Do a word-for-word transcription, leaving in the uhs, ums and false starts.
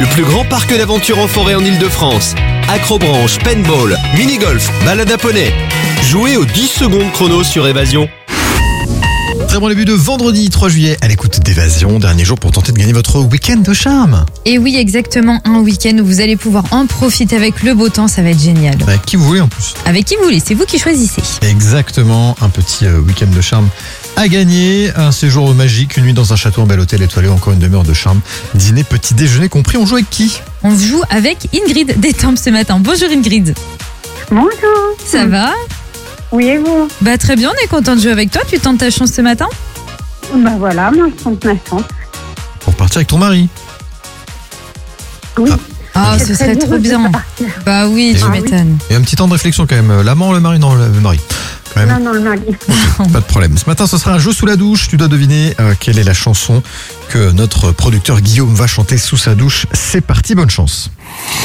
le plus grand parc d'aventure en forêt en Ile-de-France. Acrobranche, paintball, mini-golf, balade à poney. Jouez aux dix secondes chrono sur Évasion. Très bon début de vendredi trois juillet à l'écoute d'Évasion, dernier jour pour tenter de gagner votre week-end de charme. Et oui, exactement, un week-end où vous allez pouvoir en profiter avec le beau temps, ça va être génial. Avec qui vous voulez en plus. Avec qui vous voulez, c'est vous qui choisissez. Exactement, un petit euh, week-end de charme à gagner, un séjour magique, une nuit dans un château, un bel hôtel étoilé, encore une demi-heure de charme, dîner, petit déjeuner compris. On joue avec qui? On joue avec Ingrid d'Étampes ce matin. Bonjour Ingrid. Bonjour. Ça va? Oui, et vous? Bah très bien, on est content de jouer avec toi. Tu tentes ta chance ce matin? Bah voilà, moi je tente ma chance. Pour partir avec ton mari. Oui. Ah, C'est ce très serait dur trop de bien. partir. Bah oui, Et tu oui. m'étonnes. Et un petit temps de réflexion quand même. L'amant, le mari? Non, le mari. Quand même. Non, non, le mari. Pas de problème. Ce matin, ce sera un jeu sous la douche. Tu dois deviner euh, quelle est la chanson que notre producteur Guillaume va chanter sous sa douche. C'est parti, bonne chance.